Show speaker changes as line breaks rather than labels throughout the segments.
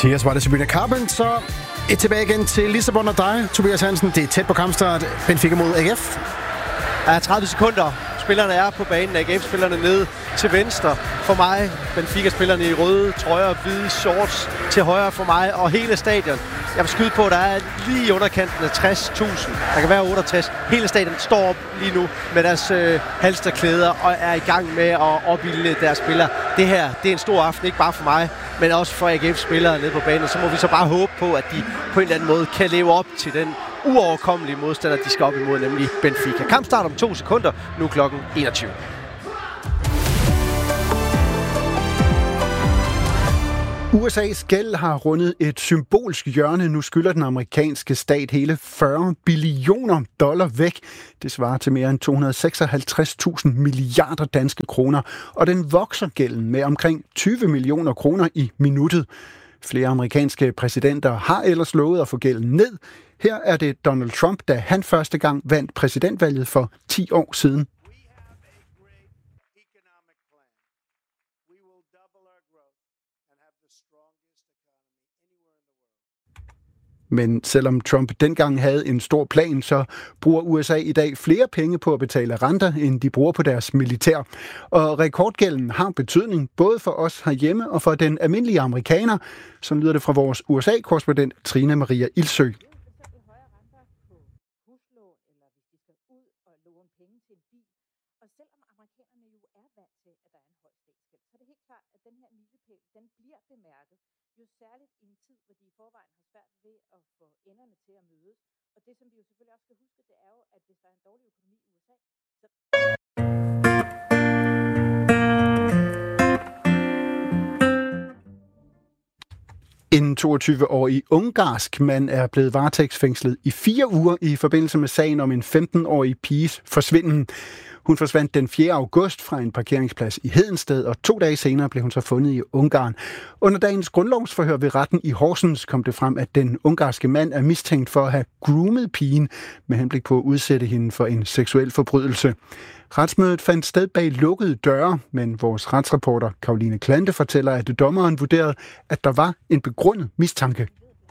Tears var det Sabrina Carpenter. Et tilbage igen til Lissabon og dig, Tobias Hansen. Det er tæt på kampstart. Benfica mod AGF.
Ja, 30 sekunder. Spillerne er på banen. AGF-spillerne nede til venstre for mig. Benfica-spillerne i røde trøjer og hvide shorts til højre for mig. Og hele stadion. Jeg vil skyde på, at der er lige i underkanten af 60.000. Der kan være 68. Hele stadion står op lige nu med deres halsterklæder og er i gang med at opbilde deres spillere. Det her, det er en stor aften, ikke bare for mig, men også for AGF-spillere nede på banen. Så må vi så bare håbe på, at de på en eller anden måde kan leve op til den uoverkommelige modstander, de skal op imod, nemlig Benfica. Kampstart om 2 sekunder, nu klokken 21.
USA's gæld har rundet et symbolsk hjørne. Nu skylder den amerikanske stat hele $40 billioner væk. Det svarer til mere end 256.000 milliarder danske kroner. Og den vokser gælden med omkring 20 millioner kroner i minuttet. Flere amerikanske præsidenter har ellers lovet at få gælden ned. Her er det Donald Trump, da han første gang vandt præsidentvalget for 10 år siden. Men selvom Trump dengang havde en stor plan, så bruger USA i dag flere penge på at betale renter, end de bruger på deres militær. Og rekordgælden har betydning både for os herhjemme og for den almindelige amerikaner, som lyder det fra vores USA-korrespondent Trine Maria Ilsø.
Det, som vi jo selvfølgelig også skal huske, det er jo, at hvis der er en dårlig økonomi i USA, så...
En 22-årig ungarsk mand er blevet varetægtsfængslet i 4 uger i forbindelse med sagen om en 15-årig piges forsvinden. Hun forsvandt den 4. august fra en parkeringsplads i Hedensted, og 2 dage senere blev hun så fundet i Ungarn. Under dagens grundlovsforhør ved retten i Horsens kom det frem, at den ungarske mand er mistænkt for at have groomet pigen med henblik på at udsætte hende for en seksuel forbrydelse. Retsmødet fandt sted bag lukkede døre, men vores retsreporter Karoline Klante fortæller, at dommeren vurderede, at der var en begrundet mistanke.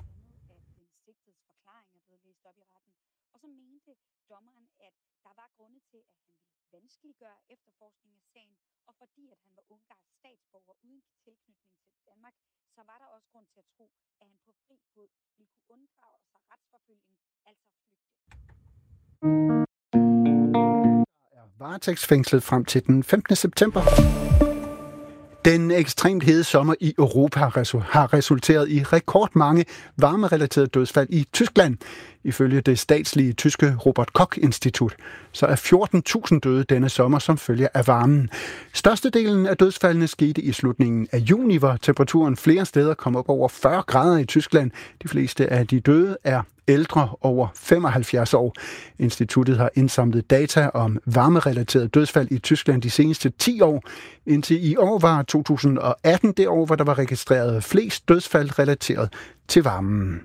Vanskeliggøre efterforskningen af sagen, og fordi at han var ungarsk statsborger uden tilknytning til Danmark, så var der også grund til at tro, at han på fri fod ville kunne unddrage sig retsforfølgning, altså flygte.
Er varetægtsfængslet frem til den 15. september. Den ekstremt hede sommer i Europa har resulteret i rekordmange varmerelaterede dødsfald i Tyskland. Ifølge det statslige tyske Robert Koch-institut, så er 14.000 døde denne sommer som følge af varmen. Størstedelen af dødsfaldene skete i slutningen af juni, hvor temperaturen flere steder kom op over 40 grader i Tyskland. De fleste af de døde er ældre over 75 år. Instituttet har indsamlet data om varmerelaterede dødsfald i Tyskland de seneste 10 år. Indtil i år var 2018 det år, hvor der var registreret flest dødsfald relateret til varmen.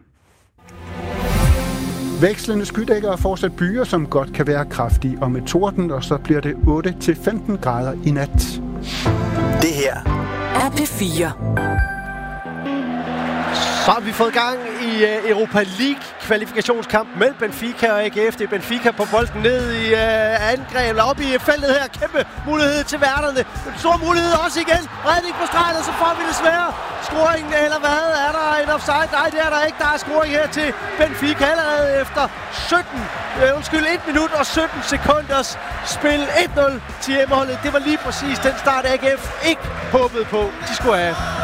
Vekslende skydækker og fortsat byer, som godt kan være kraftige, og med torden, og så bliver det 8-15 grader i nat.
Det her
er P4.
Så har vi fået gang i Europa League kvalifikationskamp mellem Benfica og AGF. Det er Benfica på bolden ned i angreb, eller op i feltet her. Kæmpe mulighed til værterne. En stor mulighed også igen. Redning på stregen, og så får vi desværre scoringen, eller hvad? Er der en offside? Nej, det er der ikke. Der er scoring her til Benfica allerede efter 1 minut og 17 sekunders spil. 1-0 til hjemmeholdet. Det var lige præcis den start, AGF ikke håbede på, de skulle have.